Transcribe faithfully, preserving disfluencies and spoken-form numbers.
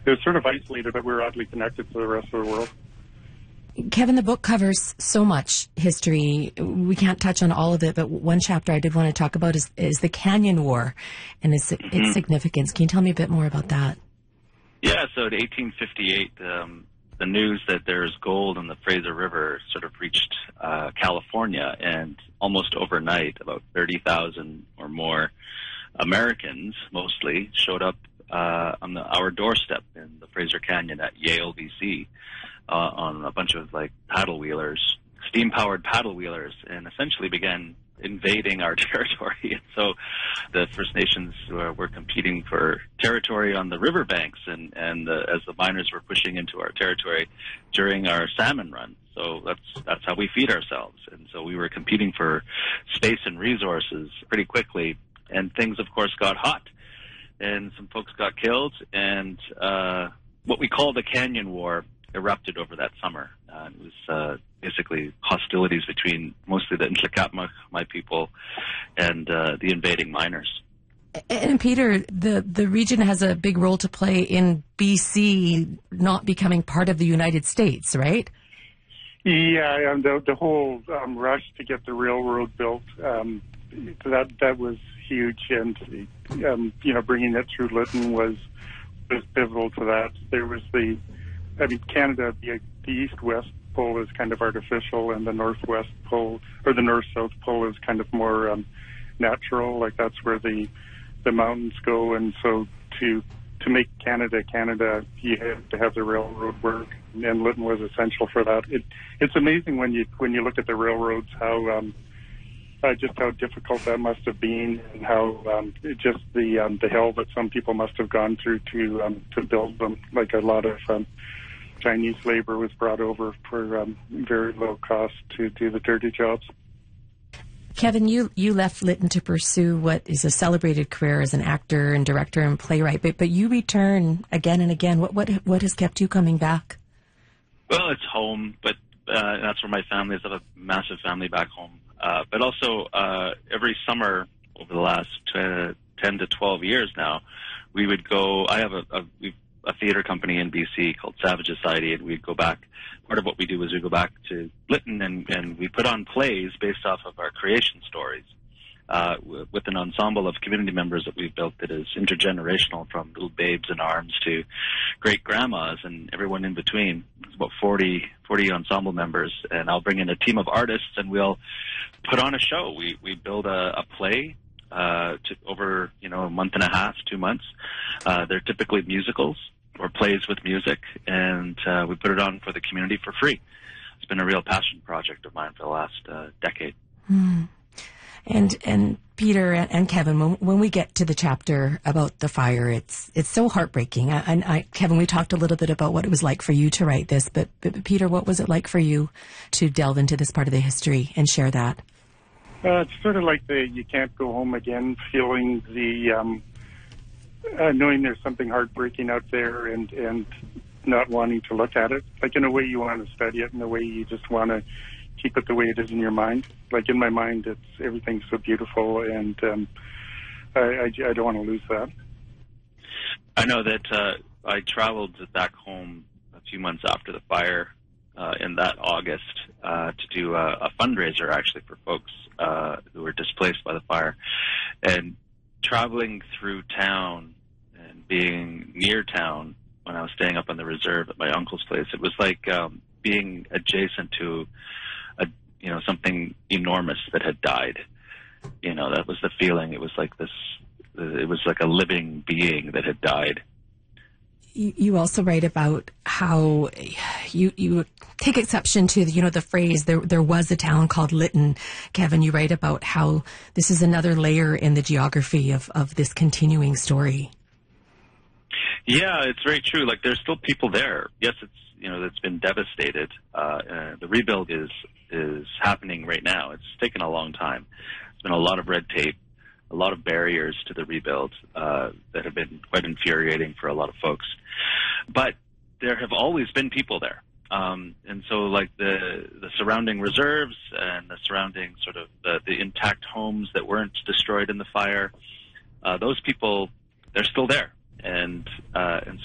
it was sort of isolated, but we were oddly connected to the rest of the world. Kevin, the book covers so much history. We can't touch on all of it, but one chapter I did want to talk about is, is the Canyon War and its, mm-hmm. its significance. Can you tell me a bit more about that? Yeah, so in eighteen fifty-eight, um, the news that there's gold in the Fraser River sort of reached uh, California, and almost overnight, about thirty thousand or more Americans, mostly, showed up uh, on the, our doorstep in the Fraser Canyon at Yale, B C, uh, on a bunch of like paddle wheelers, steam-powered paddle wheelers, and essentially began invading our territory. And so the First Nations were, were competing for territory on the riverbanks, and, and the, as the miners were pushing into our territory during our salmon run. So that's that's how we feed ourselves. And so we were competing for space and resources pretty quickly, and things, of course, got hot, and some folks got killed, and uh, what we call the Canyon War erupted over that summer. Uh, it was uh, basically hostilities between mostly the Ntlaka'pamux, my people, and uh, the invading miners. And Peter, the, the region has a big role to play in B C not becoming part of the United States, right? Yeah, and the, the whole um, rush to get the railroad built, um, that that was huge, and um, you know, bringing it through Lytton was was pivotal to that. There was the, I mean, Canada, the, the east-west pole is kind of artificial, and the northwest pole, or the north-south pole, is kind of more um, natural. Like that's where the the mountains go, and so to to make Canada Canada, you had to have the railroad work, and Lytton was essential for that. It it's amazing when you when you look at the railroads how um, uh, just how difficult that must have been, and how um, it just the um, the hell that some people must have gone through to um, to build them. Like a lot of um, Chinese labor was brought over for um, very low cost to do the dirty jobs. Kevin, you, you left Lytton to pursue what is a celebrated career as an actor and director and playwright, but but you return again and again. What what what has kept you coming back? Well, it's home, but uh, that's where my family is. I have a massive family back home. Uh, but also, uh, every summer over the last uh, ten to twelve years now, we would go. I have a, a we've a theater company in B C called Savage Society, and we'd go back. Part of what we do is we go back to Lytton, and, and we put on plays based off of our creation stories uh, w- with an ensemble of community members that we've built that is intergenerational, from little babes in arms to great grandmas and everyone in between. It's about forty, forty ensemble members, and I'll bring in a team of artists, and we'll put on a show. We we build a, a play uh, to, over you know a month and a half, two months. Uh, they're typically musicals or plays with music, and uh, we put it on for the community for free. It's been a real passion project of mine for the last uh, decade. Mm. And and Peter and Kevin, when, when we get to the chapter about the fire, it's it's so heartbreaking. I, and I, Kevin, we talked a little bit about what it was like for you to write this, but, but Peter, what was it like for you to delve into this part of the history and share that? Uh, it's sort of like the you can't go home again feeling, the um, uh, knowing there's something heartbreaking out there, and, and not wanting to look at it. Like, in a way you want to study it, in a way you just want to keep it the way it is in your mind. Like, in my mind, it's everything's so beautiful, and um, I, I, I don't want to lose that. I know that uh, I traveled back home a few months after the fire uh, in that August uh, to do a, a fundraiser, actually, for folks uh, who were displaced by the fire. And traveling through town and being near town when I was staying up on the reserve at my uncle's place, it was like um, being adjacent to a, you know, something enormous that had died. You know, that was the feeling. It was like this, it was like a living being that had died. You also write about how you you take exception to, you know, the phrase, there there was a town called Lytton. Kevin, you write about how this is another layer in the geography of, of this continuing story. Yeah, it's very true. Like, there's still people there. Yes, it's, you know, it's been devastated. Uh, uh, the rebuild is is happening right now. It's taken a long time. There's been a lot of red tape, a lot of barriers to the rebuild uh, that have been quite infuriating for a lot of folks. But there have always been people there. Um, and so, like, the the surrounding reserves and the surrounding sort of the, the intact homes that weren't destroyed in the fire, uh, those people, they're still there. And, uh, and